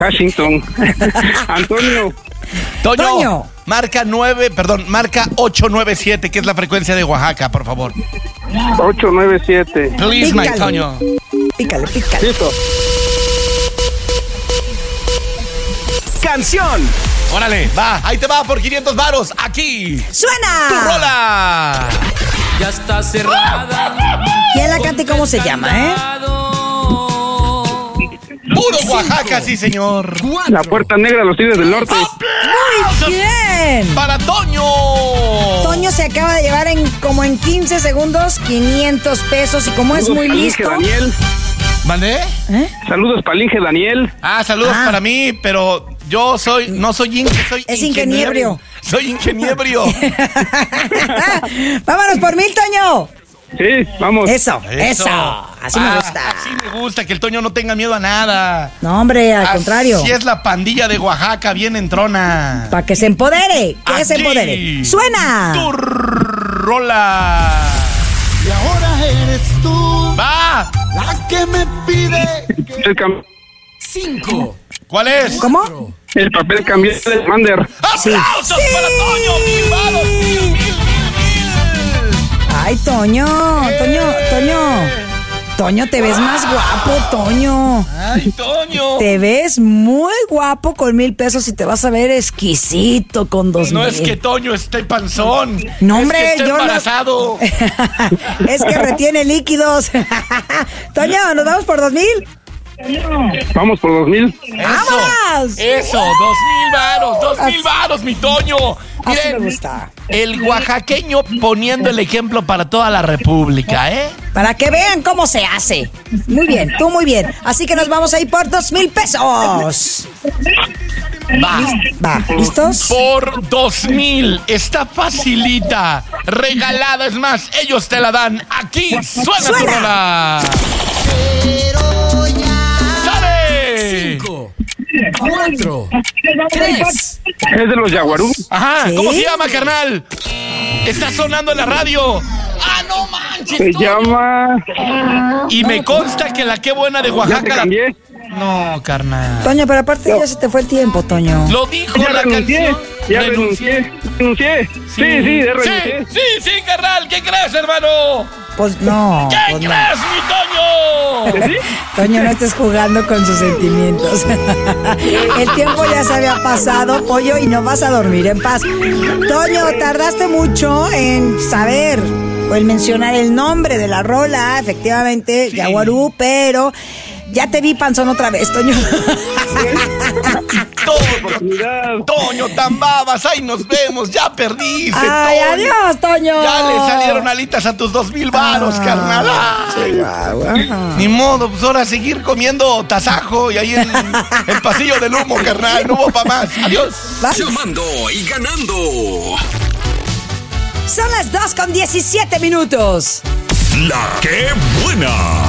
Washington. Antonio. Toño. Marca 897, que es la frecuencia de Oaxaca, por favor. 897. Please, my Toño. Pícale. Listo. Canción. Órale, va, ahí te va por 500 varos, aquí. ¡Suena! ¡Tu rola! Ya está cerrada. ¿Quién la canta y cómo se llama, Puro Oaxaca, sí, señor. La Puerta Negra de los Tigres del Norte. Muy bien. Para Toño. Toño se acaba de llevar en 15 segundos 500 pesos y como es muy listo. Daniel. ¿Mandé? Saludos para el Inge Daniel. Saludos para mí, pero yo no soy Inge, soy Es ingeniebrio. Soy ingeniebrio. Vámonos por 1000, Toño. Sí, vamos. Eso. Así me gusta. Así me gusta, que el Toño no tenga miedo a nada. No, hombre, al contrario. Si es la pandilla de Oaxaca, bien entrona. Para que se empodere. Que se Aquí. empodere. ¡Suena! Tu rola. Y ahora eres tú Va. la que me pide. El, cam- 5. ¿Cuál es? ¿Cómo? el papel cambió de Mander. ¡Aplausos para Toño! ¡Mil varos! ¡Mil! Ay, Toño, Toño, te ves más guapo, Toño. ¡Ay, Toño! Te ves muy guapo con 1000 pesos y te vas a ver exquisito con 2000. No es que Toño esté panzón. No, hombre, es que esté yo no- embarazado. Es que retiene líquidos. Toño, ¿nos vamos por 2000? Vamos por 2000. ¡Vámonos! Eso, 2000 varos, 2000 varos, mi Toño. Así me Miren, gusta. el oaxaqueño poniendo el ejemplo para toda la república, ¿eh? Para que vean cómo se hace. Muy bien, tú muy bien. Así que nos vamos a ir por 2000 pesos. Va, ¿listos? Por 2000, está facilita, regalada, es más, ellos te la dan. Aquí suena tu ¡Suena! rola. ¡Sale! 5, 4, 3. Es de los Yaguarú. Ajá, ¿Sí? ¿cómo se llama, carnal? Está sonando en la radio. ¡Ah, no manches! Se Toño! llama... Y me consta que la qué buena de Ya te Oaxaca. cambié. No, carnal. Toño, pero aparte ya se te fue el tiempo, Toño. Lo dijo Ya la renuncié. canción. Ya renuncié. Renuncié. Sí, ya renuncié. Sí, carnal. ¿Qué crees, hermano? Pues no. ¿Qué Pues no. crees, mi Toño? Toño, no estés jugando con sus sentimientos. El tiempo ya se había pasado, pollo, y no vas a dormir en paz. Toño, tardaste mucho en saber o en mencionar el nombre de la rola, efectivamente, Sí. Yaguarú, pero ya te vi panzón otra vez, Toño. Toño, tan babas, ahí nos vemos, ya perdiste, Ay, Toño. adiós, Toño. Ya le salieron alitas a tus 2000 varos, carnal. Ay, ni modo, pues ahora seguir comiendo tasajo y ahí en el pasillo del humo, carnal, no hubo pa' más. Adiós. Llamando y ganando. Son las 2:17. La que buena.